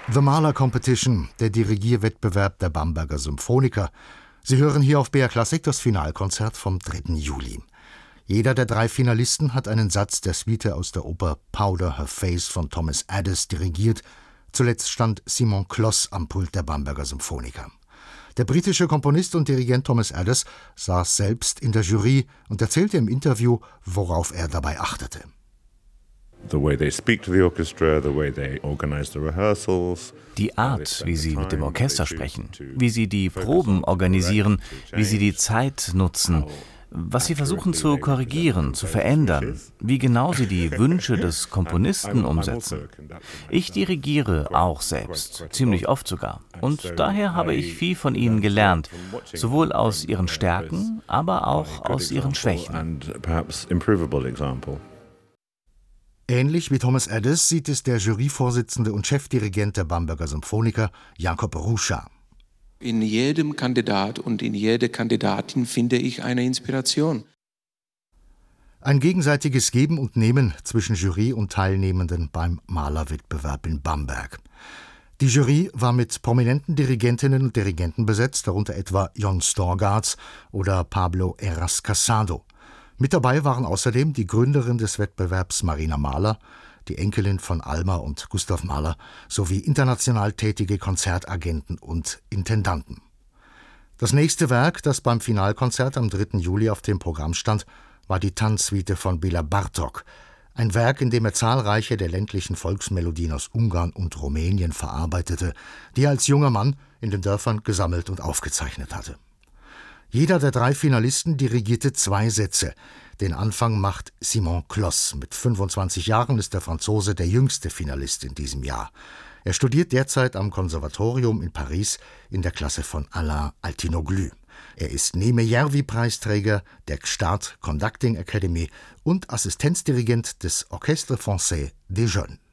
The Mahler Competition, der Dirigierwettbewerb der Bamberger Symphoniker. Sie hören hier auf BR Klassik das Finalkonzert vom 3. Juli. Jeder der 3 Finalisten hat einen Satz der Suite aus der Oper Powder Her Face von Thomas Adès dirigiert. Zuletzt stand Simon Kloss am Pult der Bamberger Symphoniker. Der britische Komponist und Dirigent Thomas Adès saß selbst in der Jury und erzählte im Interview, worauf er dabei achtete. Die Art, wie sie mit dem Orchester sprechen, wie sie die Proben organisieren, wie sie die Zeit nutzen, was sie versuchen zu korrigieren, zu verändern, wie genau sie die Wünsche des Komponisten umsetzen. Ich dirigiere auch selbst, ziemlich oft sogar. Und daher habe ich viel von ihnen gelernt, sowohl aus ihren Stärken, aber auch aus ihren Schwächen. Ähnlich wie Thomas Adès sieht es der Juryvorsitzende und Chefdirigent der Bamberger Symphoniker, Jakob Ruscha. In jedem Kandidat und in jeder Kandidatin finde ich eine Inspiration. Ein gegenseitiges Geben und Nehmen zwischen Jury und Teilnehmenden beim Mahler-Wettbewerb in Bamberg. Die Jury war mit prominenten Dirigentinnen und Dirigenten besetzt, darunter etwa Jon Storgardh oder Pablo Heras Casado. Mit dabei waren außerdem die Gründerin des Wettbewerbs Marina Mahler, die Enkelin von Alma und Gustav Mahler, sowie international tätige Konzertagenten und Intendanten. Das nächste Werk, das beim Finalkonzert am 3. Juli auf dem Programm stand, war die Tanzsuite von Béla Bartók, ein Werk, in dem er zahlreiche der ländlichen Volksmelodien aus Ungarn und Rumänien verarbeitete, die er als junger Mann in den Dörfern gesammelt und aufgezeichnet hatte. Jeder der 3 Finalisten dirigierte 2 Sätze. Den Anfang macht Simon Kloss. Mit 25 Jahren ist der Franzose der jüngste Finalist in diesem Jahr. Er studiert derzeit am Konservatorium in Paris in der Klasse von Alain Altinoglu. Er ist Neme-Järvi-Preisträger der Gstaad Conducting Academy und Assistenzdirigent des Orchestre Français des Jeunes.